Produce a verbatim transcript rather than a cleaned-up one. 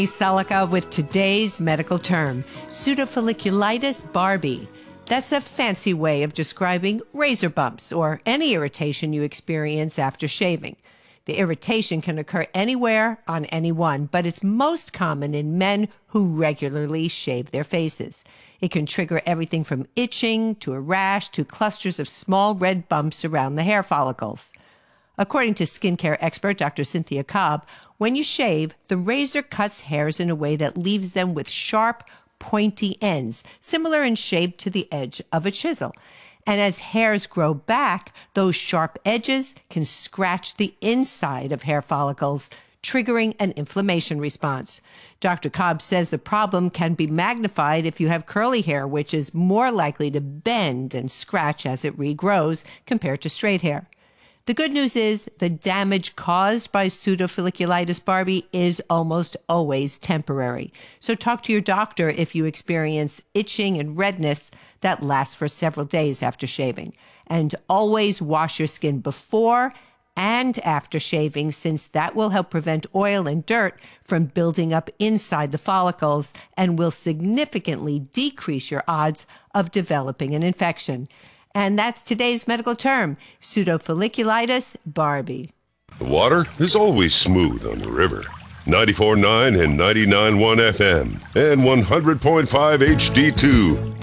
Salika with today's medical term, pseudofolliculitis Barbie. That's a fancy way of describing razor bumps or any irritation you experience after shaving. The irritation can occur anywhere on anyone, but it's most common in men who regularly shave their faces. It can trigger everything from itching to a rash to clusters of small red bumps around the hair follicles. According to skincare expert Doctor Cynthia Cobb, when you shave, the razor cuts hairs in a way that leaves them with sharp, pointy ends, similar in shape to the edge of a chisel. And as hairs grow back, those sharp edges can scratch the inside of hair follicles, triggering an inflammation response. Doctor Cobb says the problem can be magnified if you have curly hair, which is more likely to bend and scratch as it regrows compared to straight hair. The good news is the damage caused by pseudofolliculitis Barbie is almost always temporary. So talk to your doctor if you experience itching and redness that lasts for several days after shaving. And always wash your skin before and after shaving, since that will help prevent oil and dirt from building up inside the follicles and will significantly decrease your odds of developing an infection. And that's today's medical term, pseudofolliculitis Barbie. The water is always smooth on the river. ninety-four point nine and ninety-nine point one F M and one hundred point five H D two.